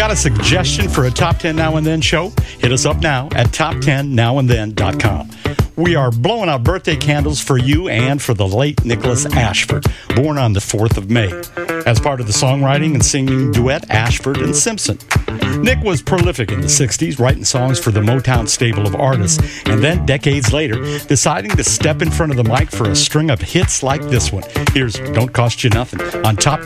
Got a suggestion for a Top 10 Now and Then show? Hit us up now at top10nowandthen.com. We are blowing out birthday candles for you and for the late Nicholas Ashford, born on the 4th of May. As part of the songwriting and singing duet Ashford and Simpson. Nick was prolific in the 60s, writing songs for the Motown stable of artists, and then decades later, deciding to step in front of the mic for a string of hits like this one. Here's Don't Cost You Nothing on Top 10.